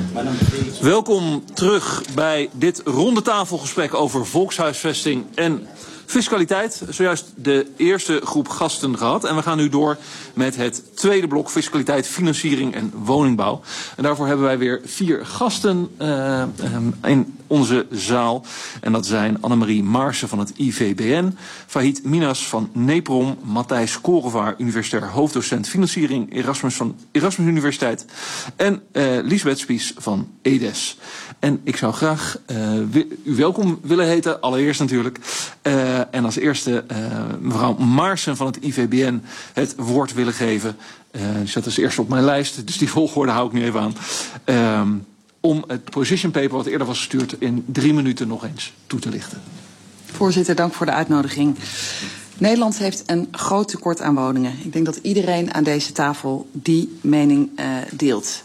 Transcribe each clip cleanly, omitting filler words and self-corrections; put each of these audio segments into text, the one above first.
Welkom terug bij dit rondetafelgesprek over volkshuisvesting en fiscaliteit. Zojuist de eerste groep gasten gehad. En we gaan nu door met het tweede blok fiscaliteit, financiering en woningbouw. En daarvoor hebben wij weer 4 gasten in onze zaal. En dat zijn Annemarie Maarsen van het IVBN, Fahid Minas van NEPROM, Matthijs Korevaar, universitair hoofddocent financiering Erasmus van Erasmus Universiteit en Liesbeth Spies van EDES. En ik zou graag u welkom willen heten, allereerst natuurlijk. En als eerste mevrouw Maarsen van het IVBN het woord willen geven. Die zat als eerste op mijn lijst, dus die volgorde hou ik nu even aan. Om het position paper wat eerder was gestuurd in 3 minuten nog eens toe te lichten. Voorzitter, dank voor de uitnodiging. Nederland heeft een groot tekort aan woningen. Ik denk dat iedereen aan deze tafel die mening deelt.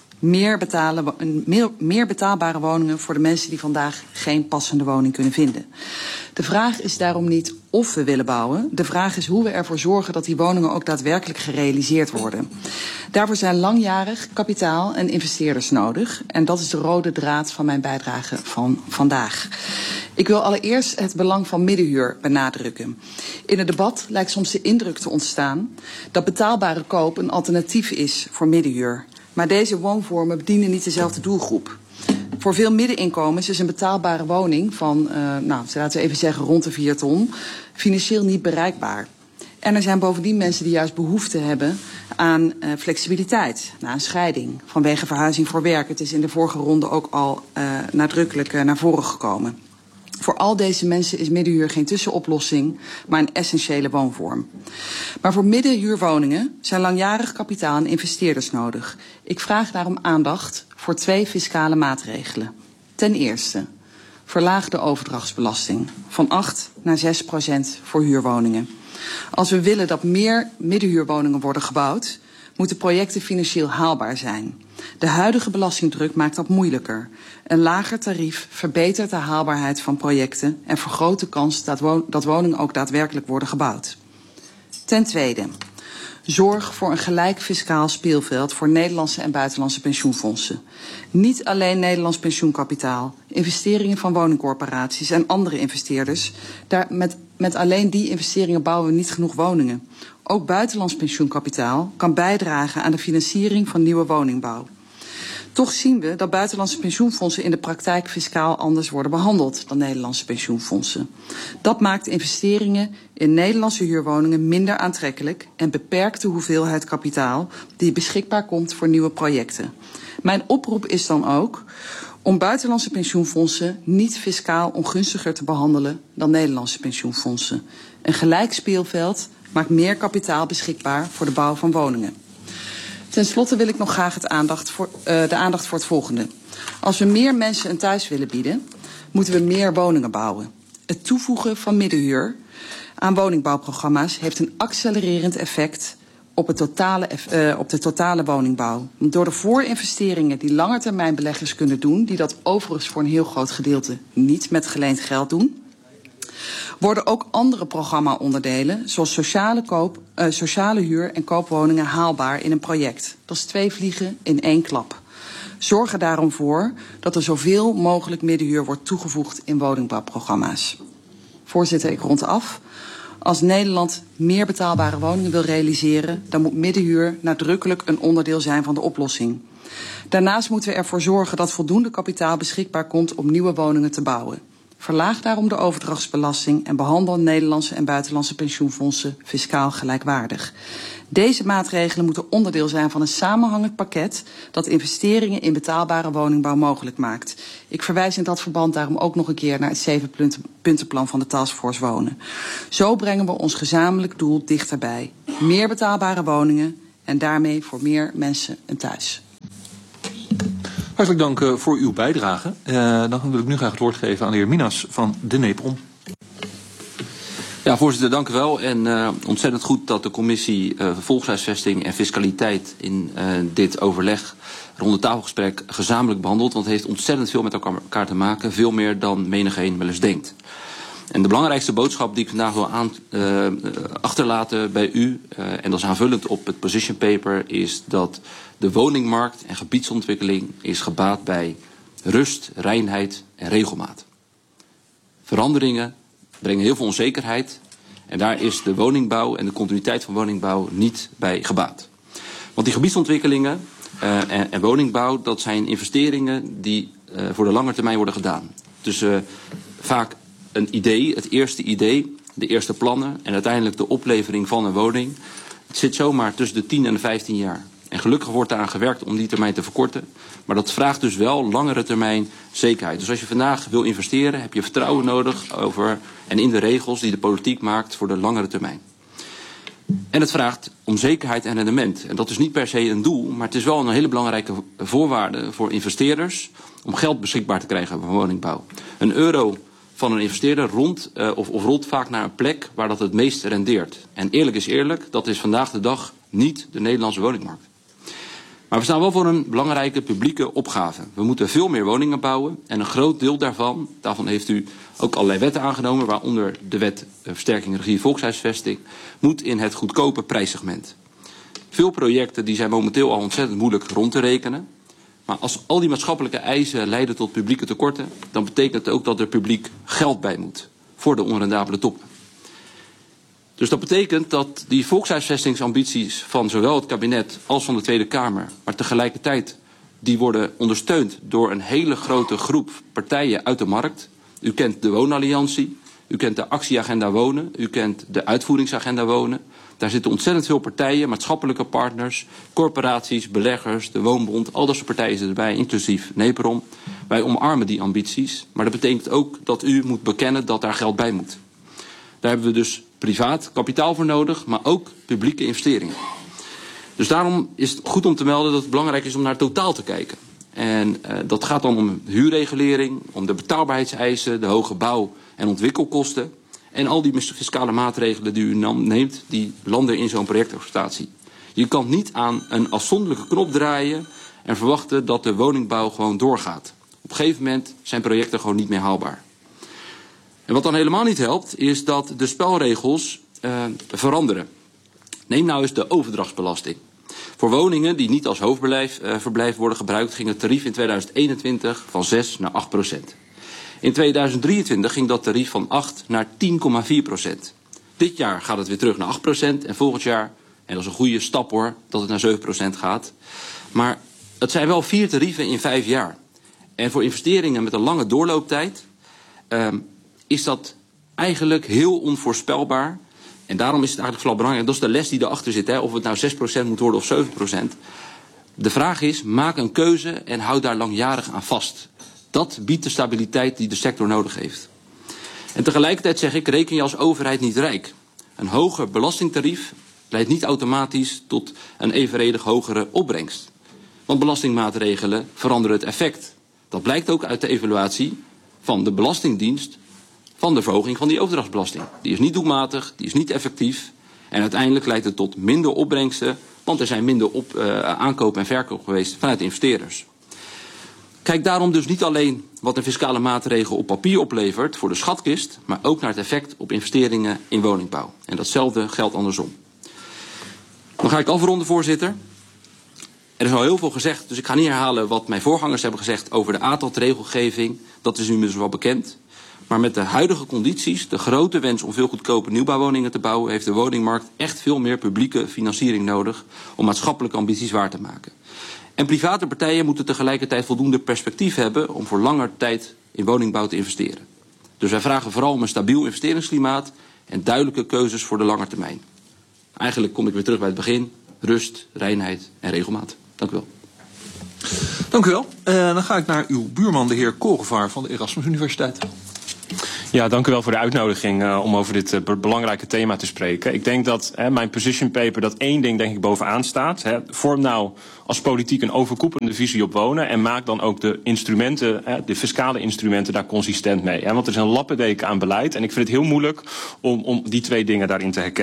Meer betaalbare woningen voor de mensen die vandaag geen passende woning kunnen vinden. De vraag is daarom niet of we willen bouwen. De vraag is hoe we ervoor zorgen dat die woningen ook daadwerkelijk gerealiseerd worden. Daarvoor zijn langjarig kapitaal en investeerders nodig. En dat is de rode draad van mijn bijdrage van vandaag. Ik wil allereerst het belang van middenhuur benadrukken. In het debat lijkt soms de indruk te ontstaan dat betaalbare koop een alternatief is voor middenhuur. Maar deze woonvormen bedienen niet dezelfde doelgroep. Voor veel middeninkomens is een betaalbare woning van, laten we even zeggen, rond de 4 ton, financieel niet bereikbaar. En er zijn bovendien mensen die juist behoefte hebben aan flexibiliteit, na een scheiding, vanwege verhuizing voor werk. Het is in de vorige ronde ook al nadrukkelijk naar voren gekomen. Voor al deze mensen is middenhuur geen tussenoplossing, maar een essentiële woonvorm. Maar voor middenhuurwoningen zijn langjarig kapitaal en investeerders nodig. Ik vraag daarom aandacht voor 2 fiscale maatregelen. Ten eerste, verlaag de overdrachtsbelasting van 8 naar 6% voor huurwoningen. Als we willen dat meer middenhuurwoningen worden gebouwd, moeten projecten financieel haalbaar zijn. De huidige belastingdruk maakt dat moeilijker. Een lager tarief verbetert de haalbaarheid van projecten en vergroot de kans dat woningen ook daadwerkelijk worden gebouwd. Ten tweede, zorg voor een gelijk fiscaal speelveld voor Nederlandse en buitenlandse pensioenfondsen. Niet alleen Nederlands pensioenkapitaal, investeringen van woningcorporaties en andere investeerders. Met alleen die investeringen bouwen we niet genoeg woningen. Ook buitenlands pensioenkapitaal kan bijdragen aan de financiering van nieuwe woningbouw. Toch zien we dat buitenlandse pensioenfondsen in de praktijk fiscaal anders worden behandeld dan Nederlandse pensioenfondsen. Dat maakt investeringen in Nederlandse huurwoningen minder aantrekkelijk en beperkt de hoeveelheid kapitaal die beschikbaar komt voor nieuwe projecten. Mijn oproep is dan ook om buitenlandse pensioenfondsen niet fiscaal ongunstiger te behandelen dan Nederlandse pensioenfondsen. Een gelijk speelveld maakt meer kapitaal beschikbaar voor de bouw van woningen. Ten slotte wil ik nog graag de aandacht voor het volgende. Als we meer mensen een thuis willen bieden, moeten we meer woningen bouwen. Het toevoegen van middenhuur aan woningbouwprogramma's heeft een accelererend effect op de totale woningbouw. Door de voorinvesteringen die langetermijnbeleggers kunnen doen, die dat overigens voor een heel groot gedeelte niet met geleend geld doen, worden ook andere programma-onderdelen, zoals sociale huur en koopwoningen, haalbaar in een project. Dat is 2 vliegen in 1 klap. Zorg er daarom voor dat er zoveel mogelijk middenhuur wordt toegevoegd in woningbouwprogramma's. Voorzitter, ik rond af. Als Nederland meer betaalbare woningen wil realiseren, dan moet middenhuur nadrukkelijk een onderdeel zijn van de oplossing. Daarnaast moeten we ervoor zorgen dat voldoende kapitaal beschikbaar komt om nieuwe woningen te bouwen. Verlaag daarom de overdrachtsbelasting en behandel Nederlandse en buitenlandse pensioenfondsen fiscaal gelijkwaardig. Deze maatregelen moeten onderdeel zijn van een samenhangend pakket dat investeringen in betaalbare woningbouw mogelijk maakt. Ik verwijs in dat verband daarom ook nog een keer naar het 7-puntenplan van de Taskforce Wonen. Zo brengen we ons gezamenlijk doel dichterbij. Meer betaalbare woningen en daarmee voor meer mensen een thuis. Hartelijk dank voor uw bijdrage. Dan wil ik nu graag het woord geven aan de heer Minas van de NEPROM. Ja, voorzitter, dank u wel. En ontzettend goed dat de commissie volkshuisvesting en fiscaliteit in dit overleg, rondetafelgesprek, gezamenlijk behandelt. Want het heeft ontzettend veel met elkaar te maken. Veel meer dan menigeen wel eens denkt. En de belangrijkste boodschap die ik vandaag wil achterlaten bij u, en dat is aanvullend op het position paper, is dat de woningmarkt en gebiedsontwikkeling is gebaat bij rust, reinheid en regelmaat. Veranderingen brengen heel veel onzekerheid en daar is de woningbouw en de continuïteit van woningbouw niet bij gebaat. Want die gebiedsontwikkelingen en woningbouw, dat zijn investeringen die voor de lange termijn worden gedaan. Dus vaak een idee, het eerste idee, de eerste plannen en uiteindelijk de oplevering van een woning. Het zit zomaar tussen de 10 en de 15 jaar. En gelukkig wordt daaraan gewerkt om die termijn te verkorten. Maar dat vraagt dus wel langere termijn zekerheid. Dus als je vandaag wil investeren, heb je vertrouwen nodig over en in de regels die de politiek maakt voor de langere termijn. En het vraagt om zekerheid en rendement. En dat is niet per se een doel, maar het is wel een hele belangrijke voorwaarde voor investeerders om geld beschikbaar te krijgen voor woningbouw. Een euro van een investeerder rolt vaak naar een plek waar dat het meest rendeert. En eerlijk is eerlijk, dat is vandaag de dag niet de Nederlandse woningmarkt. Maar we staan wel voor een belangrijke publieke opgave. We moeten veel meer woningen bouwen en een groot deel daarvan heeft u ook allerlei wetten aangenomen, waaronder de wet versterking regie volkshuisvesting, moet in het goedkope prijssegment. Veel projecten die zijn momenteel al ontzettend moeilijk rond te rekenen. Maar als al die maatschappelijke eisen leiden tot publieke tekorten, dan betekent het ook dat er publiek geld bij moet voor de onrendabele toppen. Dus dat betekent dat die volkshuisvestingsambities van zowel het kabinet als van de Tweede Kamer, maar tegelijkertijd die worden ondersteund door een hele grote groep partijen uit de markt. U kent de Woonalliantie, u kent de actieagenda wonen, u kent de uitvoeringsagenda wonen. Daar zitten ontzettend veel partijen, maatschappelijke partners, corporaties, beleggers, de Woonbond, al dat soort partijen zitten erbij, inclusief NEPROM. Wij omarmen die ambities, maar dat betekent ook dat u moet bekennen dat daar geld bij moet. Daar hebben we dus privaat kapitaal voor nodig, maar ook publieke investeringen. Dus daarom is het goed om te melden dat het belangrijk is om naar het totaal te kijken. En dat gaat dan om huurregulering, om de betaalbaarheidseisen, de hoge bouw- en ontwikkelkosten. En al die fiscale maatregelen die u neemt, die landen in zo'n projectexploitatie. Je kan niet aan een afzonderlijke knop draaien en verwachten dat de woningbouw gewoon doorgaat. Op een gegeven moment zijn projecten gewoon niet meer haalbaar. En wat dan helemaal niet helpt, is dat de spelregels veranderen. Neem nou eens de overdrachtsbelasting. Voor woningen die niet als hoofdverblijf worden gebruikt, ging het tarief in 2021 van 6 naar 8%. In 2023 ging dat tarief van 8 naar 10,4%. Dit jaar gaat het weer terug naar 8% en volgend jaar, en dat is een goede stap hoor, dat het naar 7% gaat. Maar het zijn wel 4 tarieven in 5 jaar. En voor investeringen met een lange doorlooptijd is dat eigenlijk heel onvoorspelbaar. En daarom is het eigenlijk vooral belangrijk, dat is de les die erachter zit, hè, of het nou 6% moet worden of 7%. De vraag is, maak een keuze en houd daar langjarig aan vast. Dat biedt de stabiliteit die de sector nodig heeft. En tegelijkertijd zeg ik, reken je als overheid niet rijk. Een hoger belastingtarief leidt niet automatisch tot een evenredig hogere opbrengst. Want belastingmaatregelen veranderen het effect. Dat blijkt ook uit de evaluatie van de Belastingdienst van de verhoging van die overdrachtsbelasting. Die is niet doelmatig, die is niet effectief. En uiteindelijk leidt het tot minder opbrengsten, want er zijn minder aankoop en verkoop geweest vanuit investeerders. Kijk daarom dus niet alleen wat een fiscale maatregel op papier oplevert voor de schatkist, maar ook naar het effect op investeringen in woningbouw. En datzelfde geldt andersom. Dan ga ik afronden, voorzitter. Er is al heel veel gezegd, dus ik ga niet herhalen wat mijn voorgangers hebben gezegd over de ATAD-regelgeving. Dat is u inmiddels wel bekend. Maar met de huidige condities, de grote wens om veel goedkope nieuwbouwwoningen te bouwen, heeft de woningmarkt echt veel meer publieke financiering nodig om maatschappelijke ambities waar te maken. En private partijen moeten tegelijkertijd voldoende perspectief hebben om voor langer tijd in woningbouw te investeren. Dus wij vragen vooral om een stabiel investeringsklimaat en duidelijke keuzes voor de lange termijn. Eigenlijk kom ik weer terug bij het begin. Rust, reinheid en regelmaat. Dank u wel. Dank u wel. Dan ga ik naar uw buurman, de heer Korevaar van de Erasmus Universiteit. Ja, dank u wel voor de uitnodiging om over dit belangrijke thema te spreken. Ik denk dat mijn position paper dat één ding denk ik bovenaan staat. Vorm nou als politiek een overkoepelende visie op wonen en maak dan ook de instrumenten, de fiscale instrumenten daar consistent mee. Want er is een lappendeken aan beleid en ik vind het heel moeilijk om die twee dingen daarin te herkennen.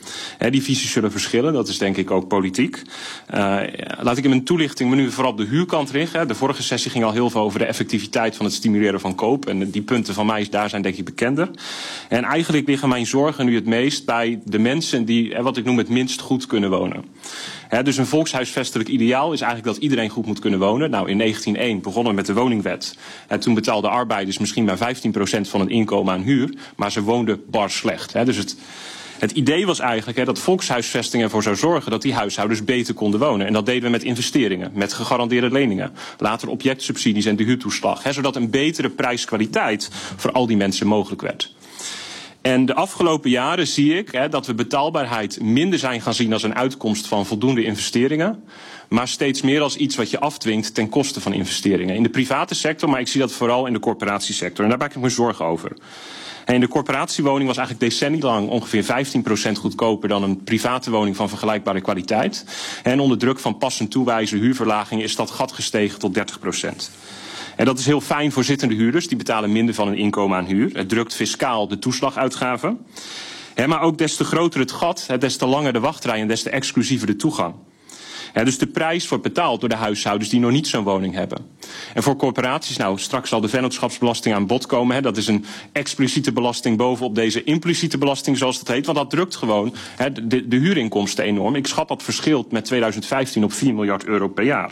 Die visies zullen verschillen, dat is denk ik ook politiek. Laat ik in mijn toelichting me nu vooral op de huurkant richten. De vorige sessie ging al heel veel over de effectiviteit van het stimuleren van koop. En die punten van mij daar zijn denk ik bekender. En eigenlijk liggen mijn zorgen nu het meest bij de mensen die, wat ik noem, het minst goed kunnen wonen. Dus een volkshuisvestelijk ideaal is eigenlijk dat iedereen goed moet kunnen wonen. Nou, in 1901 begonnen we met de woningwet. Toen betaalden arbeiders misschien maar 15% van hun inkomen aan huur. Maar ze woonden bar slecht. Dus het idee was eigenlijk dat volkshuisvesting ervoor zou zorgen dat die huishoudens beter konden wonen. En dat deden we met investeringen, met gegarandeerde leningen. Later objectsubsidies en de huurtoeslag. Zodat een betere prijskwaliteit voor al die mensen mogelijk werd. En de afgelopen jaren zie ik dat we betaalbaarheid minder zijn gaan zien als een uitkomst van voldoende investeringen. Maar steeds meer als iets wat je afdwingt ten koste van investeringen. In de private sector, maar ik zie dat vooral in de corporatiesector. En daar maak ik me zorgen over. En de corporatiewoning was eigenlijk decennia lang ongeveer 15% goedkoper dan een private woning van vergelijkbare kwaliteit. En onder druk van passend toewijzen huurverlagingen is dat gat gestegen tot 30%. En dat is heel fijn voor zittende huurders, die betalen minder van hun inkomen aan huur. Het drukt fiscaal de toeslaguitgaven. Maar ook des te groter het gat, des te langer de wachtrij en des te exclusiever de toegang. Dus de prijs wordt betaald door de huishoudens die nog niet zo'n woning hebben. En voor corporaties, straks zal de vennootschapsbelasting aan bod komen. Dat is een expliciete belasting bovenop deze impliciete belasting, zoals dat heet. Want dat drukt gewoon de huurinkomsten enorm. Ik schat dat verschilt met 2015 op 4 miljard euro per jaar.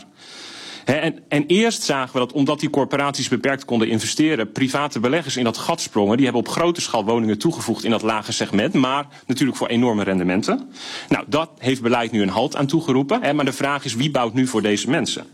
En eerst zagen we dat omdat die corporaties beperkt konden investeren, private beleggers in dat gat sprongen. Die hebben op grote schaal woningen toegevoegd in dat lage segment, maar natuurlijk voor enorme rendementen. Nou, dat heeft beleid nu een halt aan toegeroepen. Maar de vraag is, wie bouwt nu voor deze mensen?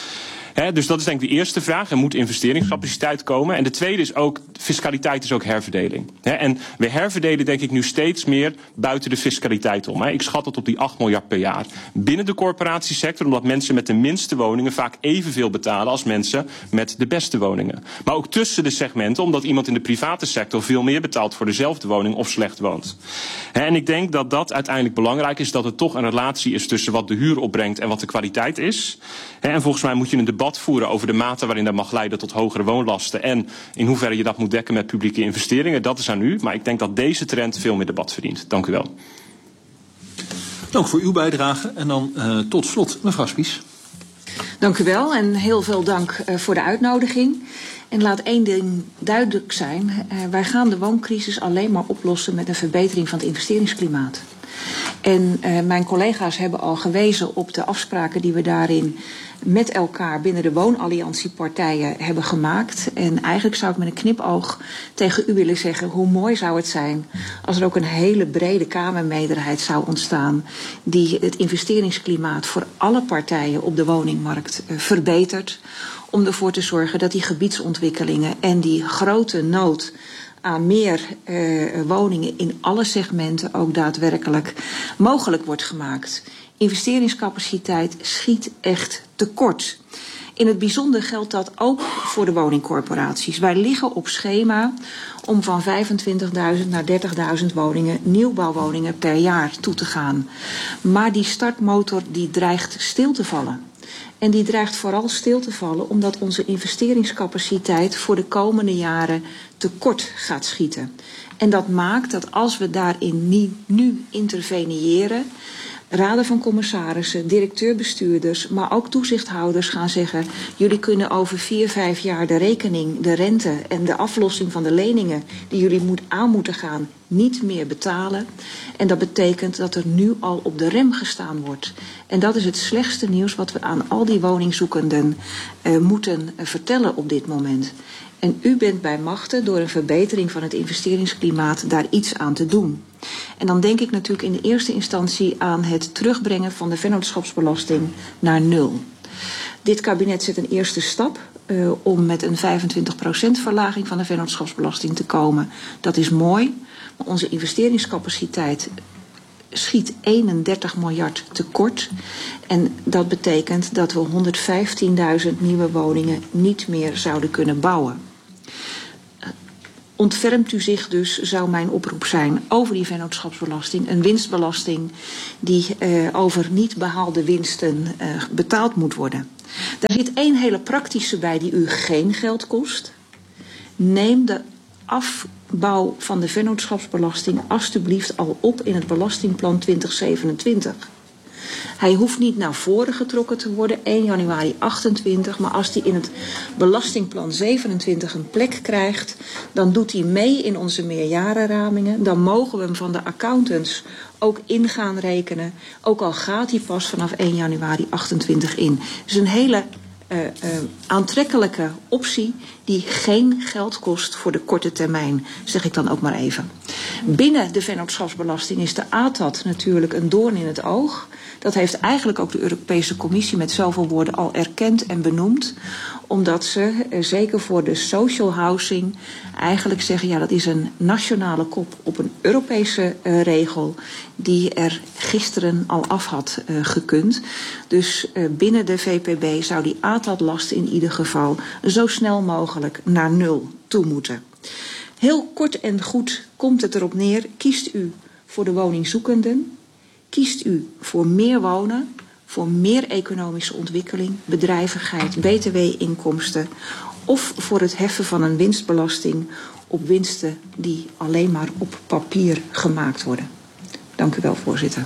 Dus dat is denk ik de eerste vraag. Er moet investeringscapaciteit komen. En de tweede is ook, fiscaliteit is ook herverdeling. En we herverdelen denk ik nu steeds meer buiten de fiscaliteit om. Ik schat het op die 8 miljard per jaar. Binnen de corporatiesector, omdat mensen met de minste woningen vaak evenveel betalen als mensen met de beste woningen. Maar ook tussen de segmenten, omdat iemand in de private sector veel meer betaalt voor dezelfde woning of slecht woont. En ik denk dat dat uiteindelijk belangrijk is, dat het toch een relatie is tussen wat de huur opbrengt en wat de kwaliteit is. En volgens mij moet je een debat voeren over de mate waarin dat mag leiden tot hogere woonlasten en in hoeverre je dat moet dekken met publieke investeringen. Dat is aan u, maar ik denk dat deze trend veel meer debat verdient. Dank u wel. Dank voor uw bijdrage. En dan tot slot mevrouw Spies. Dank u wel en heel veel dank voor de uitnodiging. En laat één ding duidelijk zijn. Wij gaan de wooncrisis alleen maar oplossen met een verbetering van het investeringsklimaat. En mijn collega's hebben al gewezen op de afspraken die we daarin met elkaar binnen de woonalliantiepartijen hebben gemaakt. En eigenlijk zou ik met een knipoog tegen u willen zeggen, hoe mooi zou het zijn als er ook een hele brede Kamermeerderheid zou ontstaan die het investeringsklimaat voor alle partijen op de woningmarkt verbetert. Om ervoor te zorgen dat die gebiedsontwikkelingen en die grote nood aan meer woningen in alle segmenten ook daadwerkelijk mogelijk wordt gemaakt. Investeringscapaciteit schiet echt tekort. In het bijzonder geldt dat ook voor de woningcorporaties. Wij liggen op schema om van 25.000 naar 30.000 woningen, nieuwbouwwoningen per jaar toe te gaan. Maar die startmotor die dreigt stil te vallen. En die dreigt vooral stil te vallen omdat onze investeringscapaciteit voor de komende jaren tekort gaat schieten. En dat maakt dat als we daarin niet nu interveneren, raden van commissarissen, directeur-bestuurders, maar ook toezichthouders gaan zeggen, jullie kunnen over 4-5 jaar de rekening, de rente en de aflossing van de leningen die jullie aan moeten gaan niet meer betalen. En dat betekent dat er nu al op de rem gestaan wordt. En dat is het slechtste nieuws wat we aan al die woningzoekenden moeten vertellen op dit moment. En u bent bij machte door een verbetering van het investeringsklimaat daar iets aan te doen. En dan denk ik natuurlijk in de eerste instantie aan het terugbrengen van de vennootschapsbelasting naar 0. Dit kabinet zet een eerste stap om met een 25% verlaging van de vennootschapsbelasting te komen. Dat is mooi, maar onze investeringscapaciteit schiet 31 miljard tekort. En dat betekent dat we 115.000 nieuwe woningen niet meer zouden kunnen bouwen. Ontfermt u zich dus, zou mijn oproep zijn, over die vennootschapsbelasting. Een winstbelasting die over niet behaalde winsten betaald moet worden. Daar zit één hele praktische bij die u geen geld kost. Neem de bouw van de vennootschapsbelasting alstublieft al op in het belastingplan 2027. Hij hoeft niet naar voren getrokken te worden, 1 januari 28, maar als hij in het belastingplan 27 een plek krijgt, dan doet hij mee in onze meerjarenramingen. Dan mogen we hem van de accountants ook in gaan rekenen, ook al gaat hij pas vanaf 1 januari 28 in. Dus een hele aantrekkelijke optie die geen geld kost voor de korte termijn, zeg ik dan ook maar even. Binnen de vennootschapsbelasting is de ATAD natuurlijk een doorn in het oog. Dat heeft eigenlijk ook de Europese Commissie met zoveel woorden al erkend en benoemd. Omdat ze, zeker voor de social housing, eigenlijk zeggen, ja, dat is een nationale kop op een Europese regel die er gisteren al af had gekund. Dus binnen de VPB zou die ATAD-last in ieder geval zo snel mogelijk naar 0 toe moeten. Heel kort en goed komt het erop neer, kiest u voor de woningzoekenden, kiest u voor meer wonen, voor meer economische ontwikkeling, bedrijvigheid, btw-inkomsten, of voor het heffen van een winstbelasting op winsten die alleen maar op papier gemaakt worden. Dank u wel, voorzitter.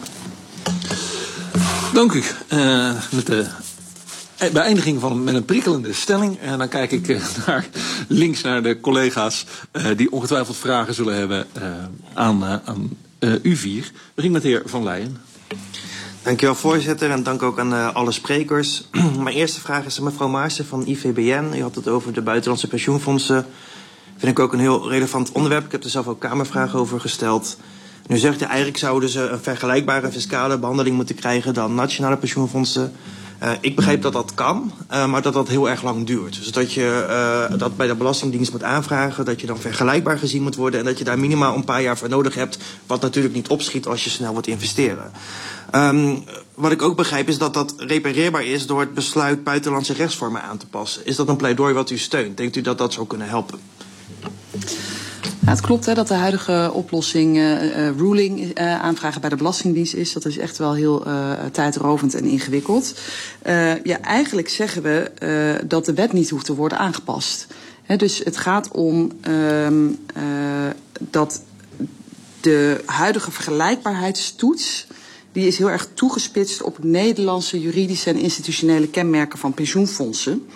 Dank u. Met de beëindiging met een prikkelende stelling. En dan kijk ik naar links naar de collega's die ongetwijfeld vragen zullen hebben aan u vier. We beginnen met de heer Van Leijen. Dankjewel, voorzitter, en dank ook aan alle sprekers. Mijn eerste vraag is aan mevrouw Maarsen van IVBN. U had het over de buitenlandse pensioenfondsen. Vind ik ook een heel relevant onderwerp. Ik heb er zelf ook kamervragen over gesteld. Nu zegt u eigenlijk zouden ze een vergelijkbare fiscale behandeling moeten krijgen dan nationale pensioenfondsen. Ik begreep dat dat kan, maar dat dat heel erg lang duurt. Dus dat je dat bij de Belastingdienst moet aanvragen, dat je dan vergelijkbaar gezien moet worden en dat je daar minimaal een paar jaar voor nodig hebt, wat natuurlijk niet opschiet als je snel wilt investeren. Wat ik ook begrijp is dat dat repareerbaar is door het besluit buitenlandse rechtsvormen aan te passen. Is dat een pleidooi wat u steunt? Denkt u dat dat zou kunnen helpen? Ja, het klopt dat de huidige oplossing ruling aanvragen bij de Belastingdienst is. Dat is echt wel heel tijdrovend en ingewikkeld. Ja, eigenlijk zeggen we dat de wet niet hoeft te worden aangepast. Dus het gaat om dat de huidige vergelijkbaarheidstoets, die is heel erg toegespitst op Nederlandse juridische en institutionele kenmerken van pensioenfondsen.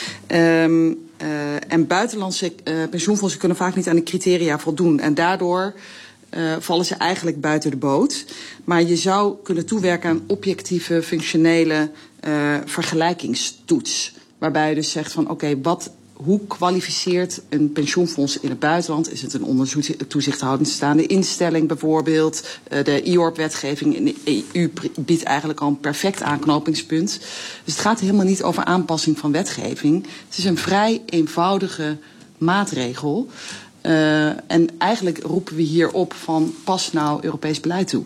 En buitenlandse pensioenfondsen kunnen vaak niet aan de criteria voldoen. En daardoor vallen ze eigenlijk buiten de boot. Maar je zou kunnen toewerken aan objectieve, functionele vergelijkingstoets. Waarbij je dus zegt van oké, hoe kwalificeert een pensioenfonds in het buitenland? Is het een onder toezichthoudend staande instelling bijvoorbeeld? De IORP-wetgeving in de EU biedt eigenlijk al een perfect aanknopingspunt. Dus het gaat helemaal niet over aanpassing van wetgeving. Het is een vrij eenvoudige maatregel. En eigenlijk roepen we hier op van pas nou Europees beleid toe.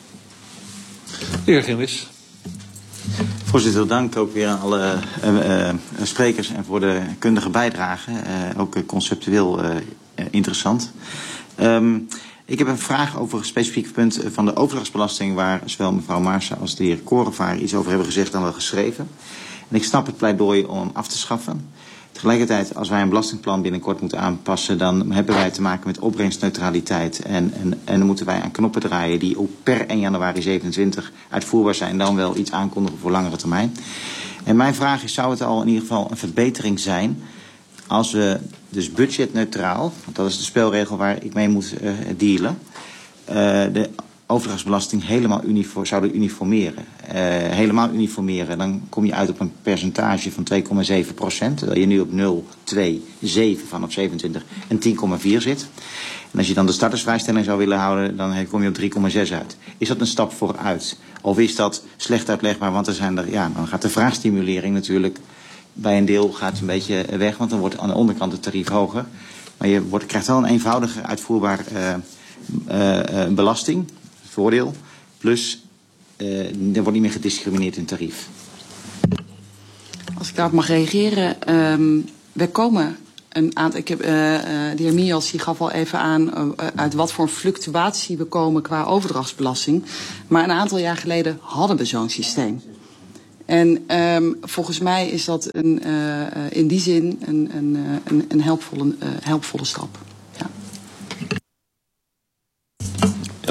De heer Gillis. Voorzitter, dank ook weer aan alle sprekers en voor de kundige bijdrage. Ook conceptueel interessant. Ik heb een vraag over een specifiek punt van de overdrachtsbelasting, waar zowel mevrouw Maarsen als de heer Korevaar iets over hebben gezegd dan wel geschreven. En ik snap het pleidooi om hem af te schaffen. Tegelijkertijd, als wij een belastingplan binnenkort moeten aanpassen, dan hebben wij te maken met opbrengstneutraliteit. En dan moeten wij aan knoppen draaien die ook per 1 januari 27 uitvoerbaar zijn, dan wel iets aankondigen voor langere termijn. En mijn vraag is, zou het al in ieder geval een verbetering zijn als we dus budgetneutraal, want dat is de spelregel waar ik mee moet dealen, de overdrachtsbelasting helemaal zouden uniformeren. Helemaal uniformeren, dan kom je uit op een percentage van 2,7%, terwijl je nu op 0,27 van op 27 en 10,4 zit. En als je dan de startersvrijstelling zou willen houden, dan kom je op 3,6 uit. Is dat een stap vooruit? Of is dat slecht uitlegbaar, want dan gaat de vraagstimulering natuurlijk bij een deel gaat een beetje weg, want dan wordt aan de onderkant het tarief hoger. Maar je krijgt wel een eenvoudige uitvoerbaar belasting, voordeel, plus er wordt niet meer gediscrimineerd in tarief. Als ik daarop mag reageren, we komen een aantal. De heer Mias die gaf al even aan uit wat voor fluctuatie we komen qua overdrachtsbelasting. Maar een aantal jaar geleden hadden we zo'n systeem. En volgens mij is dat in die zin een helpvolle stap. Ja.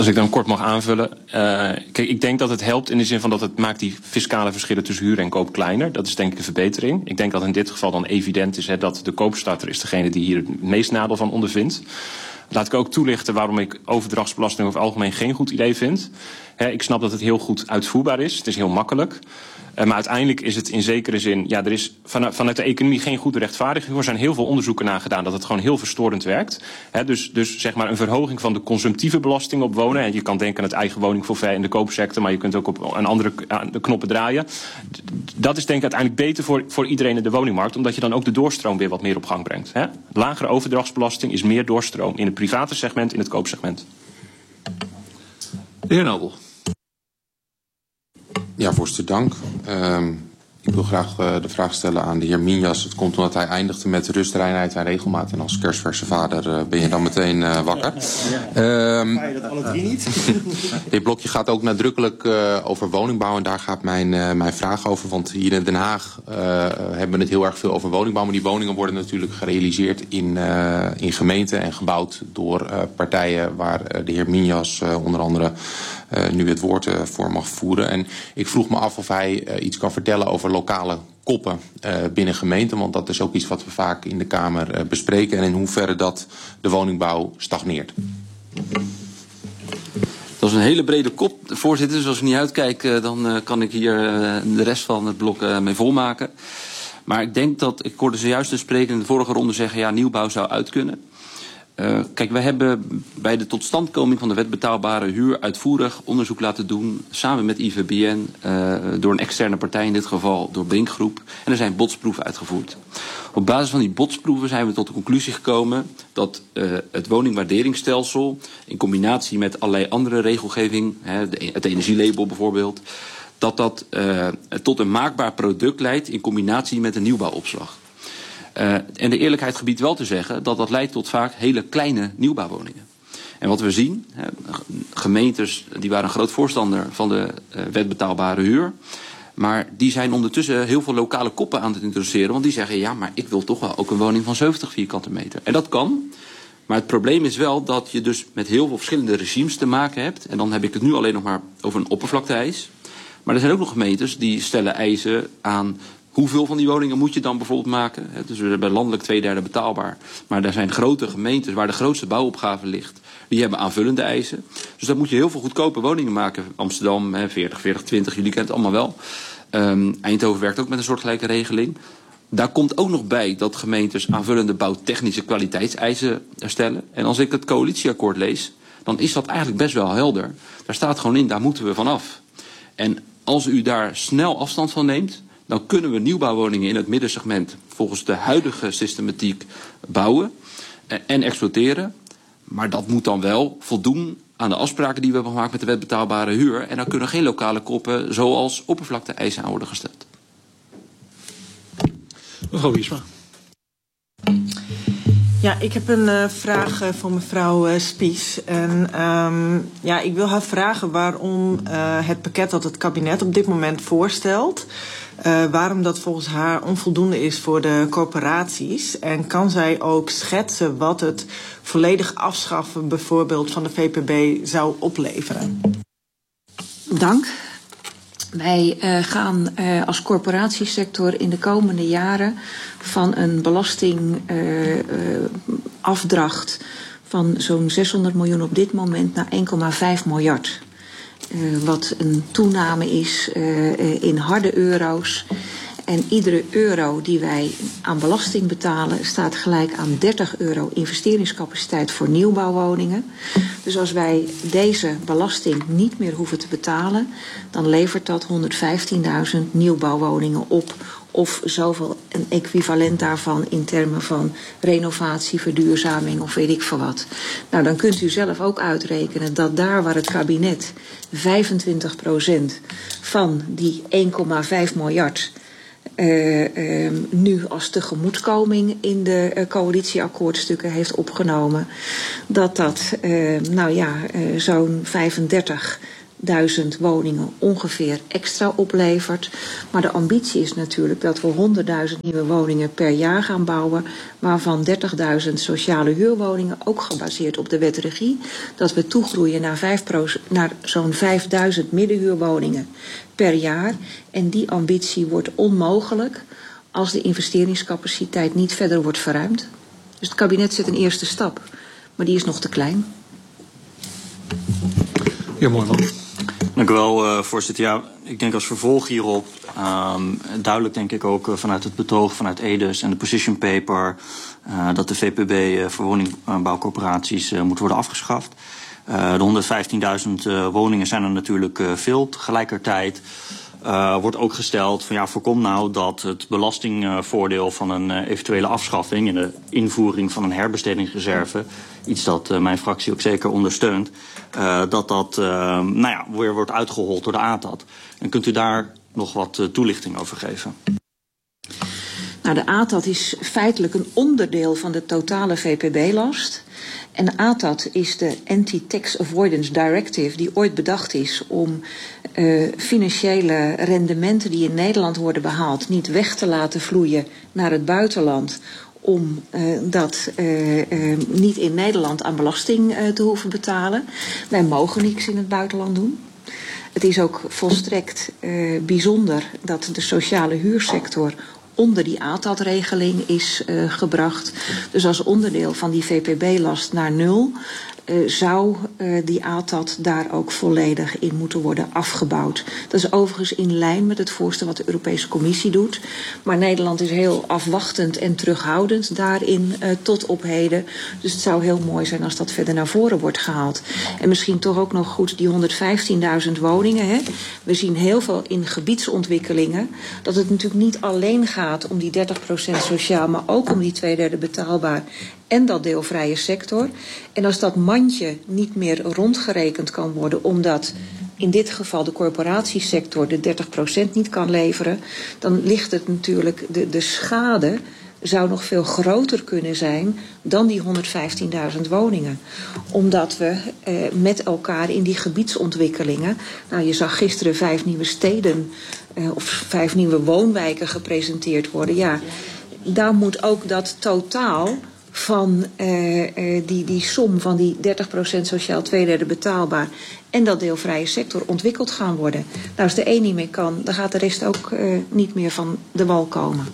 Als ik dan kort mag aanvullen. Kijk, ik denk dat het helpt in de zin van dat het maakt die fiscale verschillen tussen huur en koop kleiner. Dat is denk ik een verbetering. Ik denk dat in dit geval dan evident is dat de koopstarter is degene die hier het meest nadeel van ondervindt. Laat ik ook toelichten waarom ik overdrachtsbelasting over het algemeen geen goed idee vind. Ik snap dat het heel goed uitvoerbaar is. Het is heel makkelijk. Maar uiteindelijk is het in zekere zin, er is vanuit de economie geen goede rechtvaardiging. Er zijn heel veel onderzoeken naar gedaan dat het gewoon heel verstorend werkt. Dus zeg maar een verhoging van de consumptieve belasting op wonen. En je kan denken aan het eigen woningforfait in de koopsector, maar je kunt ook op een andere de knoppen draaien. Dat is denk ik uiteindelijk beter voor iedereen in de woningmarkt, omdat je dan ook de doorstroom weer wat meer op gang brengt. Lagere overdrachtsbelasting is meer doorstroom in het private segment, in het koopsegment. De heer Nobel. Ja, voorzitter, dank. Ik wil graag de vraag stellen aan de heer Minjas. Het komt omdat hij eindigde met rust, reinheid en regelmaat. En als kerstverse vader ben je dan meteen wakker. Ga je dat alle drie niet? Dit blokje gaat ook nadrukkelijk over woningbouw. En daar gaat mijn vraag over. Want hier in Den Haag hebben we het heel erg veel over woningbouw. Maar die woningen worden natuurlijk gerealiseerd in gemeenten en gebouwd door partijen waar de heer Minjas onder andere nu het woord voor mag voeren. En ik vroeg me af of hij iets kan vertellen over lokale koppen binnen gemeenten. Want dat is ook iets wat we vaak in de Kamer bespreken. En in hoeverre dat de woningbouw stagneert. Dat is een hele brede kop, voorzitter. Dus als ik niet uitkijk, dan kan ik hier de rest van het blok mee volmaken. Maar ik denk dat, ik hoorde zojuist de spreker in de vorige ronde zeggen, nieuwbouw zou uit kunnen. Kijk, wij hebben bij de totstandkoming van de wet betaalbare huur uitvoerig onderzoek laten doen, samen met IVBN, door een externe partij in dit geval, door Brinkgroep. En er zijn botsproeven uitgevoerd. Op basis van die botsproeven zijn we tot de conclusie gekomen dat het woningwaarderingsstelsel, in combinatie met allerlei andere regelgeving, het energielabel bijvoorbeeld, dat tot een maakbaar product leidt in combinatie met een nieuwbouwopslag. En de eerlijkheid gebiedt wel te zeggen dat leidt tot vaak hele kleine nieuwbouwwoningen. En wat we zien, gemeentes die waren een groot voorstander van de wet betaalbare huur. Maar die zijn ondertussen heel veel lokale koppen aan het introduceren. Want die zeggen, maar ik wil toch wel ook een woning van 70 vierkante meter. En dat kan. Maar het probleem is wel dat je dus met heel veel verschillende regimes te maken hebt. En dan heb ik het nu alleen nog maar over een oppervlakte-eis. Maar er zijn ook nog gemeentes die stellen eisen aan hoeveel van die woningen moet je dan bijvoorbeeld maken. Dus we hebben landelijk 2/3 betaalbaar. Maar er zijn grote gemeentes waar de grootste bouwopgave ligt. Die hebben aanvullende eisen. Dus dan moet je heel veel goedkope woningen maken. Amsterdam, 40, 40, 20, jullie kennen het allemaal wel. Eindhoven werkt ook met een soortgelijke regeling. Daar komt ook nog bij dat gemeentes aanvullende bouwtechnische kwaliteitseisen stellen. En als ik het coalitieakkoord lees, dan is dat eigenlijk best wel helder. Daar staat gewoon in, daar moeten we vanaf. En als u daar snel afstand van neemt, dan kunnen we nieuwbouwwoningen in het middensegment volgens de huidige systematiek bouwen en exploiteren. Maar dat moet dan wel voldoen aan de afspraken die we hebben gemaakt met de wet betaalbare huur. En dan kunnen geen lokale koppen zoals oppervlakte-eisen aan worden gesteld. Mevrouw Wiesma. Ja, ik heb een vraag voor mevrouw Spies. En ik wil haar vragen waarom het pakket dat het kabinet op dit moment voorstelt, waarom dat volgens haar onvoldoende is voor de corporaties. En kan zij ook schetsen wat het volledig afschaffen bijvoorbeeld van de VPB zou opleveren? Dank. Wij gaan als corporatiesector in de komende jaren van een belastingafdracht van zo'n 600 miljoen op dit moment naar 1,5 miljard. Wat een toename is in harde euro's. En iedere euro die wij aan belasting betalen staat gelijk aan 30 euro investeringscapaciteit voor nieuwbouwwoningen. Dus als wij deze belasting niet meer hoeven te betalen, dan levert dat 115.000 nieuwbouwwoningen op. Of zoveel een equivalent daarvan in termen van renovatie, verduurzaming of weet ik veel wat. Nou, dan kunt u zelf ook uitrekenen dat daar waar het kabinet 25% van die 1,5 miljard nu als tegemoetkoming in de coalitieakkoordstukken heeft opgenomen, dat zo'n 35 woningen ongeveer extra oplevert. Maar de ambitie is natuurlijk dat we 100.000 nieuwe woningen per jaar gaan bouwen, waarvan 30.000 sociale huurwoningen, ook gebaseerd op de wet regie, dat we toegroeien naar zo'n 5.000 middenhuurwoningen per jaar. En die ambitie wordt onmogelijk als de investeringscapaciteit niet verder wordt verruimd. Dus het kabinet zet een eerste stap, maar die is nog te klein. Ja, mooi man. Dank u wel, voorzitter. Ja, ik denk als vervolg hierop, duidelijk denk ik ook vanuit het betoog vanuit Edes en de position paper, dat de VPB voor woningbouwcorporaties moet worden afgeschaft. De 115.000 woningen zijn er natuurlijk veel. Tegelijkertijd wordt ook gesteld van ja, voorkom nou dat het belastingvoordeel van een eventuele afschaffing en de invoering van een herbestedingsreserve, iets dat mijn fractie ook zeker ondersteunt, dat weer wordt uitgehold door de ATAD. En kunt u daar nog wat toelichting over geven? Nou, de ATAD is feitelijk een onderdeel van de totale VPB-last. En de ATAD is de Anti-Tax Avoidance Directive die ooit bedacht is om financiële rendementen die in Nederland worden behaald niet weg te laten vloeien naar het buitenland, om dat niet in Nederland aan belasting te hoeven betalen. Wij mogen niks in het buitenland doen. Het is ook volstrekt bijzonder dat de sociale huursector onder die ATAD-regeling is gebracht. Dus als onderdeel van die VPB-last naar nul zou die ATAD daar ook volledig in moeten worden afgebouwd. Dat is overigens in lijn met het voorstel wat de Europese Commissie doet. Maar Nederland is heel afwachtend en terughoudend daarin tot op heden. Dus het zou heel mooi zijn als dat verder naar voren wordt gehaald. En misschien toch ook nog goed die 115.000 woningen. Hè. We zien heel veel in gebiedsontwikkelingen dat het natuurlijk niet alleen gaat om die 30% sociaal, maar ook om die 2/3 betaalbaar en dat deelvrije sector. En als dat mandje niet meer rondgerekend kan worden, omdat in dit geval de corporatiesector de 30% niet kan leveren, dan ligt het natuurlijk, de schade zou nog veel groter kunnen zijn dan die 115.000 woningen. Omdat we met elkaar in die gebiedsontwikkelingen, nou je zag gisteren 5 nieuwe steden of 5 nieuwe woonwijken gepresenteerd worden. Ja, daar moet ook dat totaal van die som van die 30% sociaal, 2/3 betaalbaar en dat deelvrije sector ontwikkeld gaan worden. Nou, als de een niet meer kan, dan gaat de rest ook niet meer van de wal komen.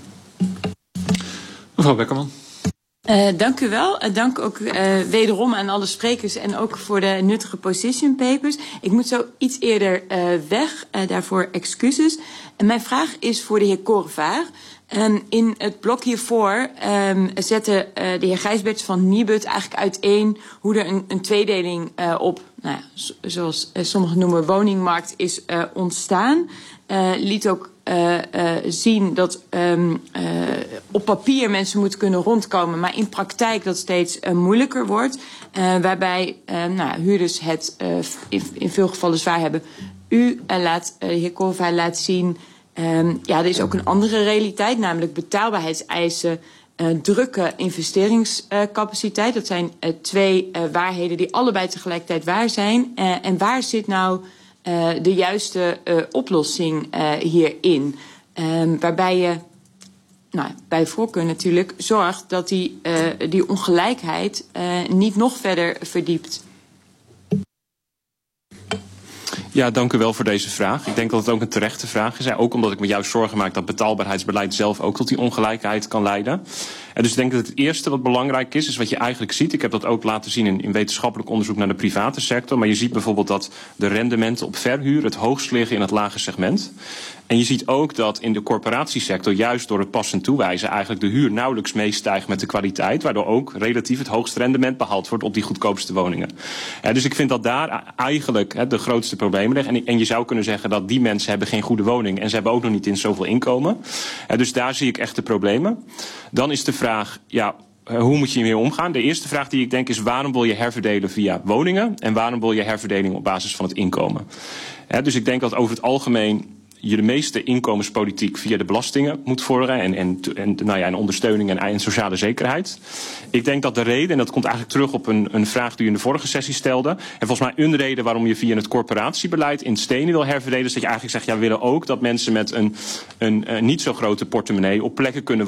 Mevrouw Beckerman. Dank u wel. Dank ook wederom aan alle sprekers en ook voor de nuttige position papers. Ik moet zo iets eerder weg, daarvoor excuses. En mijn vraag is voor de heer Korevaar. In het blok hiervoor zette de heer Gijsberts van Nibud eigenlijk uiteen hoe er een tweedeling op, nou ja, zoals sommigen noemen, woningmarkt is ontstaan. Liet ook zien dat op papier mensen moeten kunnen rondkomen, maar in praktijk dat steeds moeilijker wordt. Waarbij huurders het in veel gevallen zwaar hebben. De heer Korevaar laat zien, er is ook een andere realiteit, namelijk betaalbaarheidseisen, drukke investeringscapaciteit. Dat zijn 2 waarheden die allebei tegelijkertijd waar zijn. En waar zit nou de juiste oplossing hierin? Waarbij je bij voorkeur natuurlijk zorgt dat die ongelijkheid niet nog verder verdiept. Ja, dank u wel voor deze vraag. Ik denk dat het ook een terechte vraag is. Ook omdat ik me juist zorgen maak dat betaalbaarheidsbeleid zelf ook tot die ongelijkheid kan leiden. En dus ik denk dat het eerste wat belangrijk is wat je eigenlijk ziet. Ik heb dat ook laten zien in wetenschappelijk onderzoek naar de private sector. Maar je ziet bijvoorbeeld dat de rendementen op verhuur het hoogst liggen in het lage segment. En je ziet ook dat in de corporatiesector juist door het passend toewijzen eigenlijk de huur nauwelijks meestijgt met de kwaliteit. Waardoor ook relatief het hoogste rendement behaald wordt op die goedkoopste woningen. Dus ik vind dat daar eigenlijk de grootste problemen liggen. En je zou kunnen zeggen dat die mensen hebben geen goede woning en ze hebben ook nog niet eens zoveel inkomen. Dus daar zie ik echt de problemen. Dan is de vraag, hoe moet je hiermee omgaan? De eerste vraag die ik denk is, waarom wil je herverdelen via woningen? En waarom wil je herverdeling op basis van het inkomen? Dus ik denk dat over het algemeen je de meeste inkomenspolitiek via de belastingen moet vorderen en ondersteuning en sociale zekerheid. Ik denk dat de reden, en dat komt eigenlijk terug op een vraag die u in de vorige sessie stelde, en volgens mij een reden waarom je via het corporatiebeleid in stenen wil herverdelen, is dat je eigenlijk zegt, ja, we willen ook dat mensen met een niet zo grote portemonnee op plekken kunnen